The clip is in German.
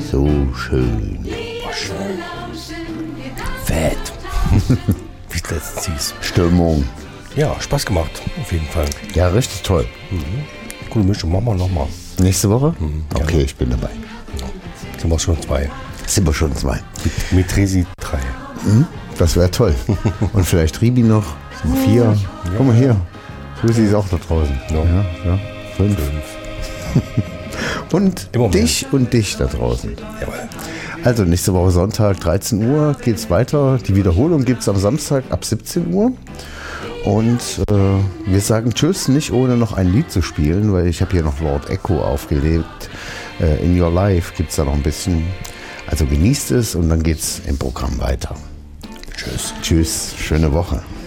so schön. War schön. Fett. Wie es letztens hieß. Stimmung. Ja, Spaß gemacht, auf jeden Fall. Ja, richtig toll. Coole Mischung, machen wir nochmal. Nächste Woche? Ja. Okay, ich bin dabei. Sind wir schon 2. Sind wir schon 2. Mit Resi 3. Das wäre toll. Und vielleicht Ribi noch. Sind wir 4. Guck mal hier. Lucy ist auch da draußen. Ja. 5. Und Immer mehr. dich da draußen. Jawohl. Also nächste Woche Sonntag, 13 Uhr geht's weiter. Die Wiederholung gibt es am Samstag ab 17 Uhr. Und wir sagen Tschüss, nicht ohne noch ein Lied zu spielen, weil ich habe hier noch Lord Echo aufgelegt. In Your Life gibt es da noch ein bisschen. Also genießt es und dann geht's im Programm weiter. Tschüss. Tschüss, schöne Woche.